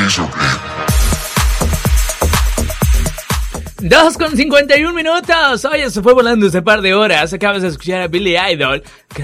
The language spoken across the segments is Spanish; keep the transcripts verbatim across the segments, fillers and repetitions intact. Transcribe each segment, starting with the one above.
dos con cincuenta y un minutos. Oye, se fue volando ese par de horas. Acabas de escuchar a Billy Idol,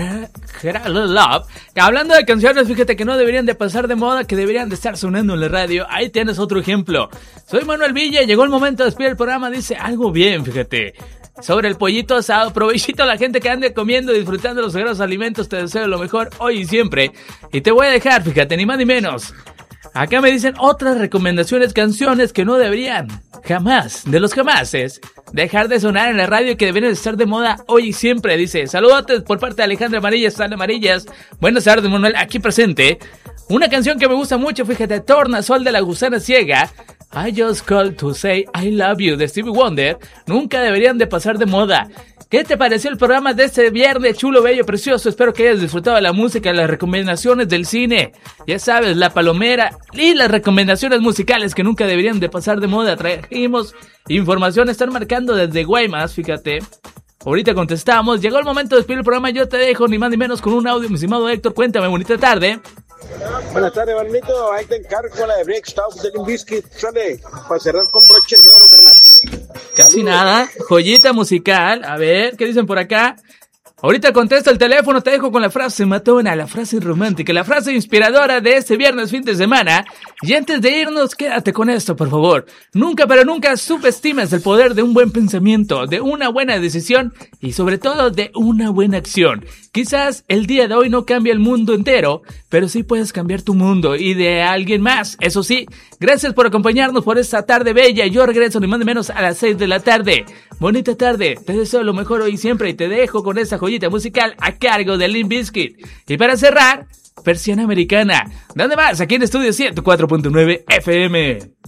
Love. Hablando de canciones, fíjate que no deberían de pasar de moda, que deberían de estar sonando en la radio. Ahí tienes otro ejemplo. Soy Manuel Villa, llegó el momento de despedir el programa. Dice algo bien, fíjate. Sobre el pollito asado, provechito a la gente que ande comiendo y disfrutando de los sagrados alimentos. Te deseo lo mejor hoy y siempre. Y te voy a dejar, fíjate, ni más ni menos. Acá me dicen otras recomendaciones, canciones que no deberían, jamás, de los jamases, dejar de sonar en la radio y que deberían estar de moda hoy y siempre. Dice, saludotes por parte de Alejandra Amarillas, Sale Amarillas. Buenas tardes, Manuel, aquí presente. Una canción que me gusta mucho, fíjate, Tornasol de la Gusana Ciega. I Just Called to Say I Love You de Stevie Wonder. Nunca deberían de pasar de moda. ¿Qué te pareció el programa de este viernes chulo, bello, precioso? Espero que hayas disfrutado de la música, las recomendaciones del cine. Ya sabes, la palomera y las recomendaciones musicales que nunca deberían de pasar de moda. Trajimos información, están marcando desde Guaymas, fíjate. Ahorita contestamos. Llegó el momento de despedir el programa. Yo te dejo ni más ni menos con un audio, mi estimado Héctor. Cuéntame, bonita tarde. Buenas tardes, Barnito. Ahí te encargo la de Break Stop de Limp Bizkit. Sale, para cerrar con broche de oro, carnal. Casi nada. Joyita musical. A ver, ¿qué dicen por acá? Ahorita contesta el teléfono, te dejo con la frase matona, la frase romántica, la frase inspiradora de este viernes fin de semana. Y antes de irnos, quédate con esto, por favor. Nunca, pero nunca subestimes el poder de un buen pensamiento, de una buena decisión y sobre todo de una buena acción. Quizás el día de hoy no cambie el mundo entero, pero sí puedes cambiar tu mundo y de alguien más. Eso sí, gracias por acompañarnos por esta tarde bella. Yo regreso ni más ni menos a las seis de la tarde. Bonita tarde, te deseo lo mejor hoy y siempre y te dejo con esa joyita musical a cargo de Limp Bizkit. Y para cerrar, Persiana Americana. ¿Dónde vas? Aquí en Estudio ciento cuatro punto nueve F M.